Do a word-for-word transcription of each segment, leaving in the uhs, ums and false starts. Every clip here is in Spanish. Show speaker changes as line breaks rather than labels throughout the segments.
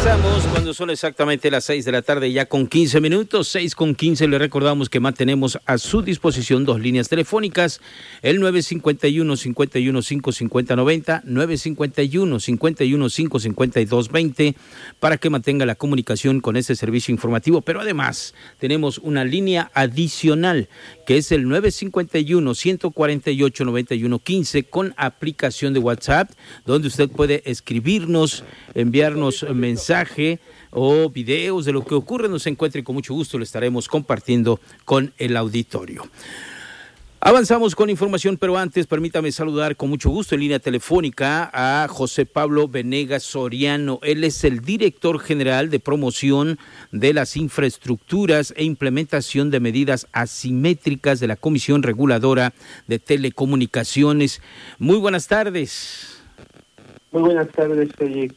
Regresamos cuando son exactamente las seis de la tarde, ya con quince minutos, seis con quince. Le recordamos que mantenemos a su disposición dos líneas telefónicas, el nueve cinco uno, cinco uno cinco, cinco cero nueve cero, nueve cinco uno, cinco uno cinco, cinco dos dos cero, para que mantenga la comunicación con este servicio informativo. Pero además tenemos una línea adicional, que es el nueve cinco uno, ciento cuarenta y ocho, noventa y uno quince, con aplicación de WhatsApp, donde usted puede escribirnos, enviarnos mensaje o videos de lo que ocurre, nos encuentre, y con mucho gusto lo estaremos compartiendo con el auditorio. Avanzamos con información, pero antes permítame saludar con mucho gusto en línea telefónica a José Pablo Venegas Soriano. Él es el director general de promoción de las infraestructuras e implementación de medidas asimétricas de la Comisión Reguladora de Telecomunicaciones. Muy buenas tardes.
Muy buenas tardes, Félix.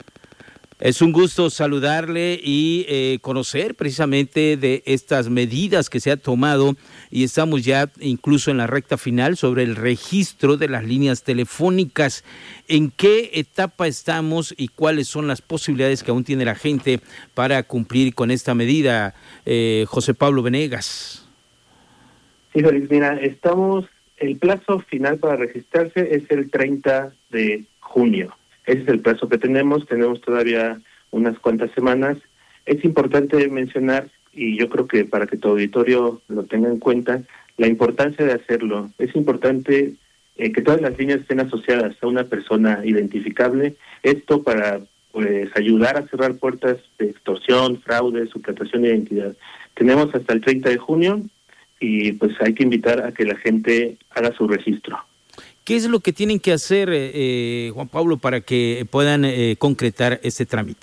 Es un gusto saludarle y eh, conocer precisamente de estas medidas que se ha tomado, y estamos ya incluso en la recta final sobre el registro de las líneas telefónicas. ¿En qué etapa estamos y cuáles son las posibilidades que aún tiene la gente para cumplir con esta medida, eh, José Pablo Venegas?
Sí, Félix, mira, estamos, el plazo final para registrarse es el treinta de junio. Ese es el plazo que tenemos, tenemos todavía unas cuantas semanas. Es importante mencionar, y yo creo que para que tu auditorio lo tenga en cuenta, la importancia de hacerlo. Es importante eh, que todas las líneas estén asociadas a una persona identificable, esto para pues ayudar a cerrar puertas de extorsión, fraude, suplantación de identidad. Tenemos hasta el treinta de junio y pues hay que invitar a que la gente haga su registro.
¿Qué es lo que tienen que hacer, eh, Juan Pablo, para que puedan eh, concretar este trámite?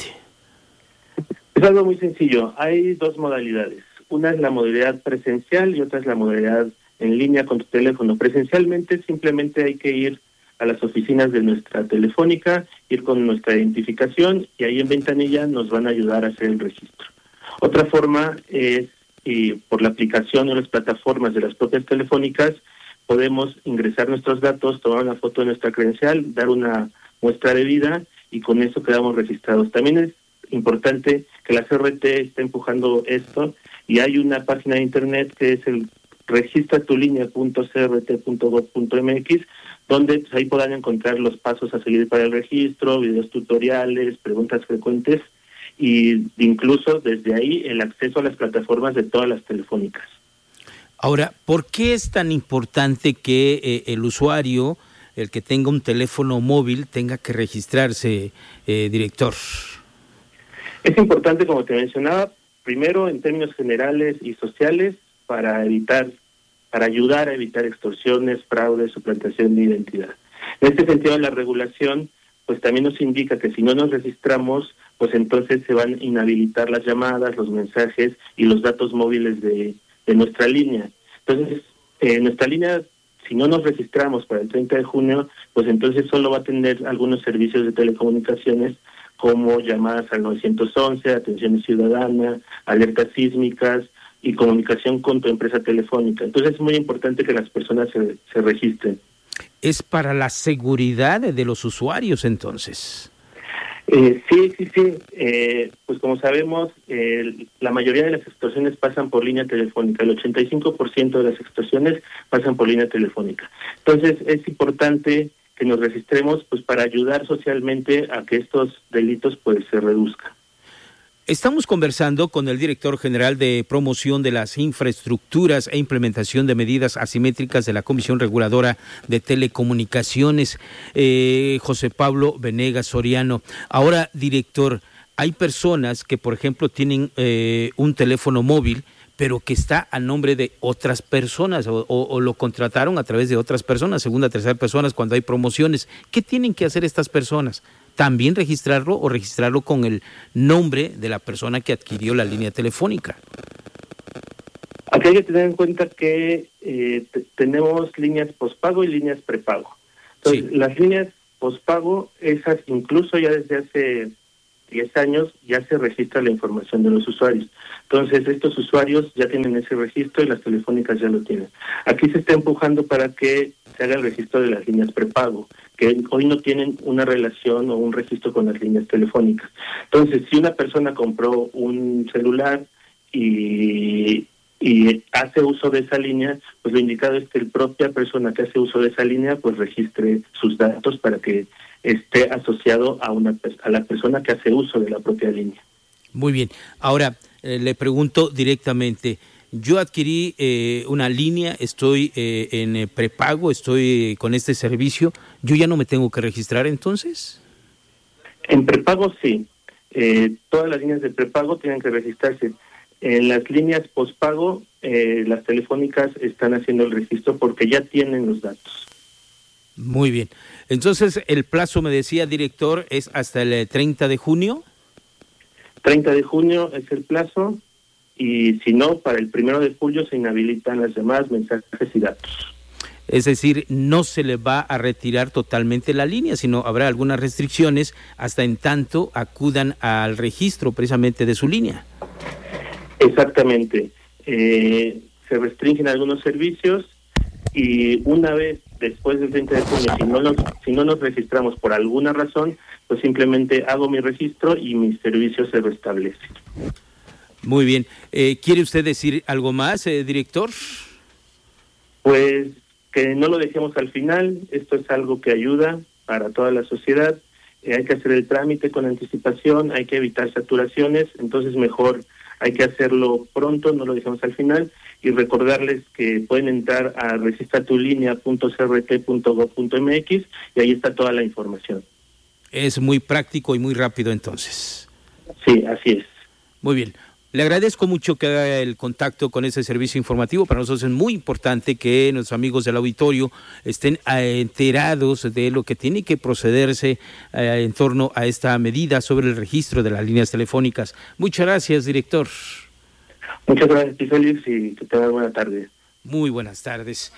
Es algo muy sencillo. Hay dos modalidades. Una es la modalidad presencial y otra es la modalidad en línea con tu teléfono. Presencialmente simplemente hay que ir a las oficinas de nuestra telefónica, ir con nuestra identificación y ahí en ventanilla nos van a ayudar a hacer el registro. Otra forma es, y por la aplicación o las plataformas de las propias telefónicas, podemos ingresar nuestros datos, tomar una foto de nuestra credencial, dar una muestra de vida y con eso quedamos registrados. También es importante que la C R T esté empujando esto y hay una página de internet que es el registra tu línea punto c r t punto gov punto m x, donde pues, ahí podrán encontrar los pasos a seguir para el registro, videos tutoriales, preguntas frecuentes y incluso desde ahí el acceso a las plataformas de todas las telefónicas.
Ahora, ¿por qué es tan importante que eh, el usuario, el que tenga un teléfono móvil, tenga que registrarse, eh, director?
Es importante, como te mencionaba, primero en términos generales y sociales, para evitar, para ayudar a evitar extorsiones, fraudes, suplantación de identidad. En este sentido, la regulación, pues también nos indica que si no nos registramos, pues entonces se van a inhabilitar las llamadas, los mensajes y los datos móviles de de nuestra línea. Entonces, eh, nuestra línea, si no nos registramos para el treinta de junio, pues entonces solo va a tener algunos servicios de telecomunicaciones como llamadas al nueve once, atención ciudadana, alertas sísmicas y comunicación con tu empresa telefónica. Entonces es muy importante que las personas se, se registren.
¿Es para la seguridad de los usuarios entonces?
Eh, sí, sí, sí. Eh, pues como sabemos, eh, la mayoría de las extorsiones pasan por línea telefónica. El ochenta y cinco por ciento de las extorsiones pasan por línea telefónica. Entonces es importante que nos registremos pues para ayudar socialmente a que estos delitos pues se reduzcan.
Estamos conversando con el director general de promoción de las infraestructuras e implementación de medidas asimétricas de la Comisión Reguladora de Telecomunicaciones, eh, José Pablo Venegas Soriano. Ahora, director, hay personas que, por ejemplo, tienen eh, un teléfono móvil, pero que está a nombre de otras personas o, o, o lo contrataron a través de otras personas, segunda, tercera personas, cuando hay promociones. ¿Qué tienen que hacer estas personas? ¿También registrarlo o registrarlo con el nombre de la persona que adquirió la línea telefónica?
Aquí hay que tener en cuenta que eh, t- tenemos líneas pospago y líneas prepago. Entonces, sí. Las líneas pospago, esas incluso ya desde hace diez años ya se registra la información de los usuarios. Entonces, estos usuarios ya tienen ese registro y las telefónicas ya lo tienen. Aquí se está empujando para que se haga el registro de las líneas prepago, que hoy no tienen una relación o un registro con las líneas telefónicas. Entonces, si una persona compró un celular y, y hace uso de esa línea, pues lo indicado es que la propia persona que hace uso de esa línea pues registre sus datos para que esté asociado a una a la persona que hace uso de la propia línea.
Muy bien. Ahora, eh, le pregunto directamente, yo adquirí eh, una línea, estoy eh, en eh, prepago, estoy eh, con este servicio, ¿yo ya no me tengo que registrar entonces?
En prepago sí, eh, todas las líneas de prepago tienen que registrarse. En las líneas pospago, eh, las telefónicas están haciendo el registro porque ya tienen los datos.
Muy bien. Entonces, el plazo, me decía, director, es hasta el treinta de junio.
treinta de junio es el plazo. Y si no, para el primero de julio se inhabilitan las demás mensajes y datos.
Es decir, no se le va a retirar totalmente la línea, sino habrá algunas restricciones hasta en tanto acudan al registro precisamente de su línea.
Exactamente. Eh, se restringen algunos servicios y una vez después del treinta de junio, si no, nos, si no nos registramos por alguna razón, pues simplemente hago mi registro y mi servicio se restablece.
Muy bien. Eh, ¿Quiere usted decir algo más, eh, director?
Pues que no lo dejemos al final. Esto es algo que ayuda para toda la sociedad. Eh, hay que hacer el trámite con anticipación, hay que evitar saturaciones, entonces mejor hay que hacerlo pronto, no lo dejemos al final. Y recordarles que pueden entrar a registratulinea punto c r t punto gob punto m x y ahí está toda la información.
Es muy práctico y muy rápido entonces.
Sí, así es.
Muy bien. Le agradezco mucho que haga el contacto con ese servicio informativo. Para nosotros es muy importante que nuestros amigos del auditorio estén enterados de lo que tiene que procederse eh, en torno a esta medida sobre el registro de las líneas telefónicas. Muchas gracias, director.
Muchas gracias, Félix, y que tengas buena tarde.
Muy buenas tardes.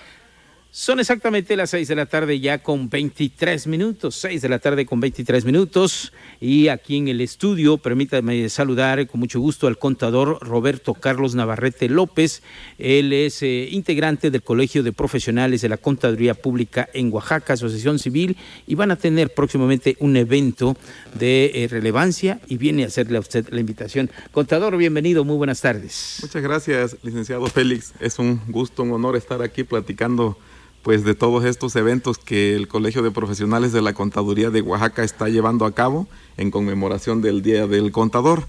Son exactamente las seis de la tarde ya con veintitrés minutos, seis de la tarde con veintitrés minutos, y aquí en el estudio, permítame saludar con mucho gusto al contador Roberto Carlos Navarrete López. Él es eh, integrante del Colegio de Profesionales de la Contaduría Pública en Oaxaca, Asociación Civil, y van a tener próximamente un evento de eh, relevancia y viene a hacerle a usted la invitación. Contador, bienvenido, muy buenas tardes.
Muchas gracias, licenciado Félix. Es un gusto, un honor estar aquí platicando pues de todos estos eventos que el Colegio de Profesionales de la Contaduría de Oaxaca está llevando a cabo en conmemoración del Día del Contador.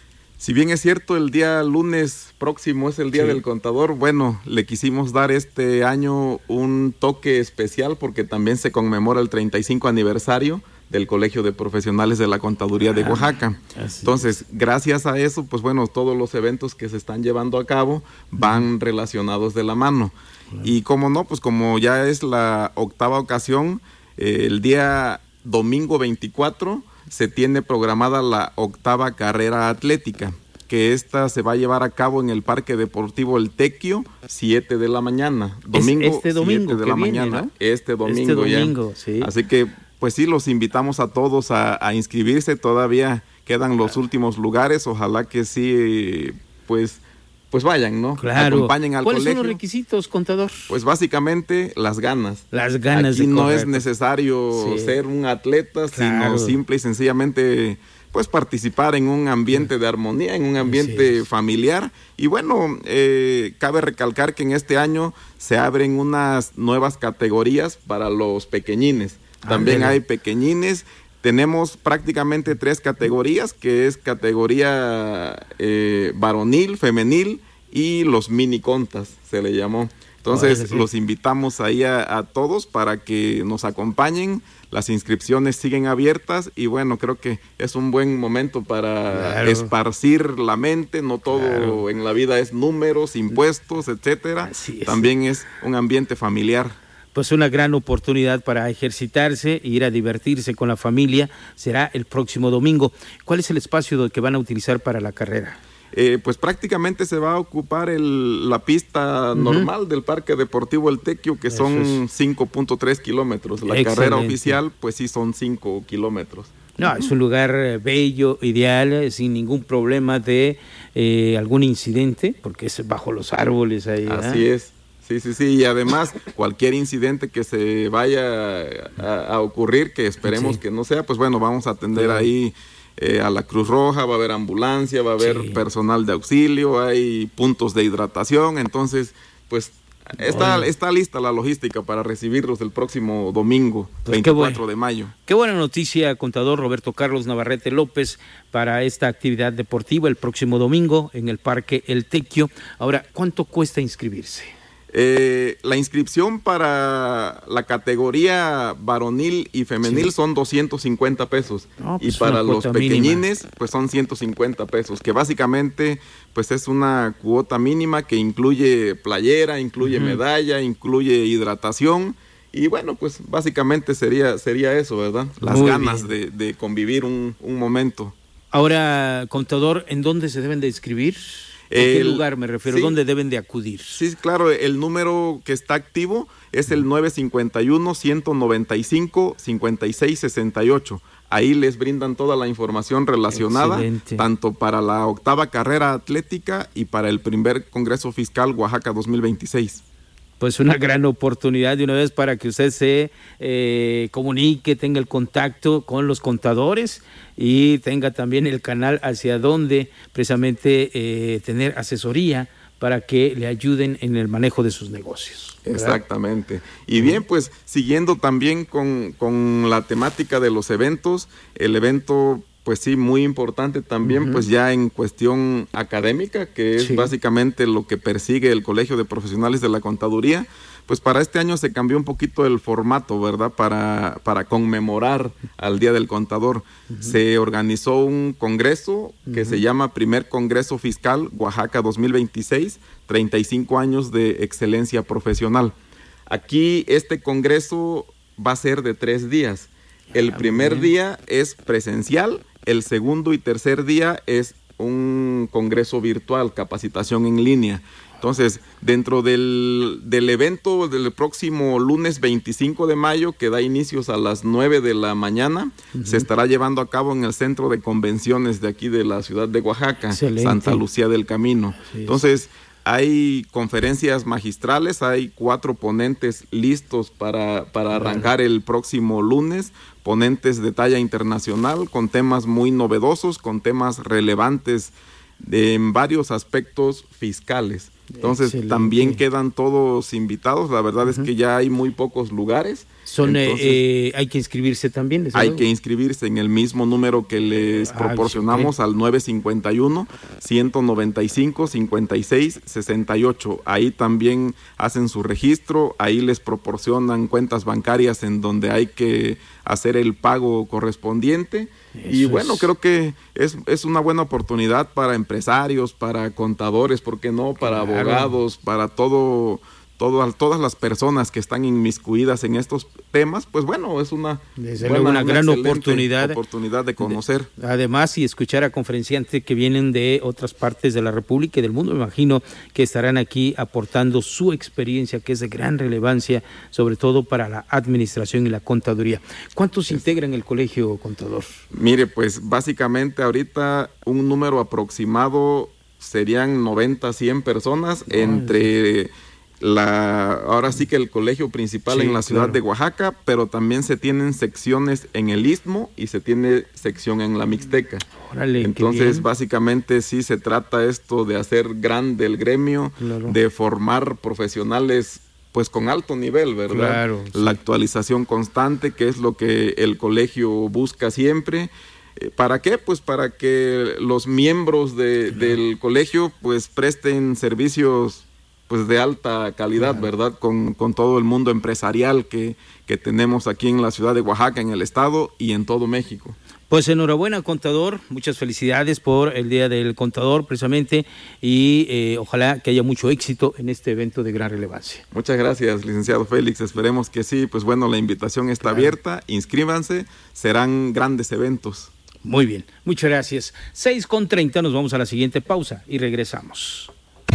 Si bien es cierto, el día lunes próximo es el Día sí. del Contador, bueno, le quisimos dar este año un toque especial porque también se conmemora el treinta y cinco aniversario del Colegio de Profesionales de la Contaduría ah, de Oaxaca. Entonces, gracias a eso, pues bueno, todos los eventos que se están llevando a cabo van relacionados de la mano. Y como no, pues como ya es la octava ocasión, eh, el día domingo veinticuatro se tiene programada la octava carrera atlética, que esta se va a llevar a cabo en el Parque Deportivo El Tequio, siete de la mañana. Domingo,
es este domingo
siete de la
viene,
mañana.
¿no?
Este domingo,
este domingo
ya.
Sí.
Así que, pues sí, los invitamos a todos a, a inscribirse. Todavía quedan los claro. últimos lugares. Ojalá que sí, pues... pues vayan, ¿no?
Claro.
Acompañen al
¿Cuáles
colegio.
son los requisitos, contador?
Pues básicamente las ganas.
Las ganas
Aquí
de
no
correr.
es necesario sí. ser un atleta,
claro.
sino simple y sencillamente pues participar en un ambiente de armonía, en un ambiente sí. familiar. Y bueno, eh, cabe recalcar que en este año se abren unas nuevas categorías para los pequeñines. También ah, hay pequeñines. Tenemos prácticamente tres categorías, que es categoría eh, varonil, femenil y los mini contas, se le llamó. Entonces, oh, sí. los invitamos ahí a, a todos para que nos acompañen. Las inscripciones siguen abiertas y bueno, creo que es un buen momento para claro. esparcir la mente. No todo claro. en la vida es números, impuestos, etcétera. Es. También es un ambiente familiar.
Pues una gran oportunidad para ejercitarse e ir a divertirse con la familia. Será el próximo domingo. ¿Cuál es el espacio que van a utilizar para la carrera?
Eh, pues prácticamente se va a ocupar el, la pista uh-huh. normal del Parque Deportivo El Tequio, que Eso son cinco punto tres kilómetros. La Excelente. Carrera oficial, pues sí son cinco kilómetros.
No, es un lugar bello, ideal, sin ningún problema de eh, algún incidente, porque es bajo los árboles ahí.
Así
¿eh?
es. Sí, sí, sí, y además cualquier incidente que se vaya a, a ocurrir, que esperemos sí. que no sea, pues bueno, vamos a atender sí. ahí eh, a la Cruz Roja, va a haber ambulancia, va a haber sí. personal de auxilio, hay puntos de hidratación, entonces, pues está, está lista la logística para recibirlos el próximo domingo, pues veinticuatro bueno. de mayo.
Qué buena noticia, contador Roberto Carlos Navarrete López, para esta actividad deportiva el próximo domingo en el Parque El Tequio. Ahora, ¿cuánto cuesta inscribirse?
Eh, la inscripción para la categoría varonil y femenil sí. son doscientos cincuenta pesos no, pues y para los pequeñines mínima. Pues son ciento cincuenta pesos, que básicamente pues es una cuota mínima que incluye playera, incluye uh-huh. medalla, incluye hidratación y bueno, pues básicamente sería, sería eso, ¿verdad? Las Muy ganas de, de convivir un, un momento.
Ahora, contador, ¿en dónde se deben de inscribir? ¿En qué el, lugar me refiero? Sí, ¿dónde deben de acudir?
Sí, claro, el número que está activo es el nueve cinco uno, uno nueve cinco, cinco seis seis ocho. Ahí les brindan toda la información relacionada, Excelente. Tanto para la octava carrera atlética y para el primer Congreso Fiscal Oaxaca dos mil veintiséis.
Pues una gran oportunidad de una vez para que usted se eh, comunique, tenga el contacto con los contadores y tenga también el canal hacia donde precisamente eh, tener asesoría para que le ayuden en el manejo de sus negocios, ¿verdad?
Exactamente. Y bien, pues siguiendo también con, con la temática de los eventos, el evento... Pues sí, muy importante también, uh-huh. pues ya en cuestión académica, que es sí. básicamente lo que persigue el Colegio de Profesionales de la Contaduría, pues para este año se cambió un poquito el formato, ¿verdad? Para, para conmemorar al Día del Contador. Uh-huh. Se organizó un congreso que uh-huh. se llama Primer Congreso Fiscal Oaxaca dos mil veintiséis, treinta y cinco años de excelencia profesional. Aquí este congreso va a ser de tres días. El primer día es presencial, el segundo y tercer día es un congreso virtual, capacitación en línea. Entonces, dentro del, del evento del próximo lunes veinticinco de mayo, que da inicios a las nueve de la mañana, uh-huh. se estará llevando a cabo en el centro de convenciones de aquí de la ciudad de Oaxaca, Excelente. Santa Lucía del Camino. Sí, Entonces, hay conferencias magistrales, hay cuatro ponentes listos para, para arrancar el próximo lunes, ponentes de talla internacional con temas muy novedosos, con temas relevantes de, en varios aspectos fiscales. Entonces, Excelente. También quedan todos invitados, la verdad uh-huh. es que ya hay muy pocos lugares.
Son, Entonces, eh, hay que inscribirse también.
Hay luego? que inscribirse en el mismo número que les ah, proporcionamos okay. al nueve cinco uno, uno nueve cinco, cinco seis seis ocho. Ahí también hacen su registro, ahí les proporcionan cuentas bancarias en donde hay que hacer el pago correspondiente. Eso y bueno, es... creo que es, es una buena oportunidad para empresarios, para contadores, ¿por qué no? Para claro. abogados, para todo... Todo, todas las personas que están inmiscuidas en estos temas, pues bueno, es una,
Desde buena, una gran
una
oportunidad,
oportunidad de conocer.
De, además, y escuchar a conferenciantes que vienen de otras partes de la República y del mundo, me imagino que estarán aquí aportando su experiencia, que es de gran relevancia, sobre todo para la administración y la contaduría. ¿Cuántos es. integran el Colegio Contador?
Mire, pues básicamente ahorita un número aproximado serían noventa, cien personas no, entre... Sí. La, ahora sí que el colegio principal sí, en la ciudad claro. de Oaxaca, pero también se tienen secciones en el Istmo y se tiene sección en la Mixteca.
Órale,
entonces básicamente sí se trata esto de hacer grande el gremio, claro. de formar profesionales pues con alto nivel, ¿verdad?
Claro, sí.
La actualización constante, que es lo que el colegio busca siempre. ¿Para qué? Pues para que los miembros de, claro. del colegio pues presten servicios pues de alta calidad, claro. ¿verdad? Con, con todo el mundo empresarial que, que tenemos aquí en la ciudad de Oaxaca, en el estado y en todo México.
Pues enhorabuena, contador, muchas felicidades por el Día del Contador precisamente y eh, ojalá que haya mucho éxito en este evento de gran relevancia.
Muchas gracias, licenciado Félix, esperemos que sí, pues bueno, la invitación está claro. abierta, inscríbanse, serán grandes eventos.
Muy bien, muchas gracias. seis con treinta, nos vamos a la siguiente pausa y regresamos.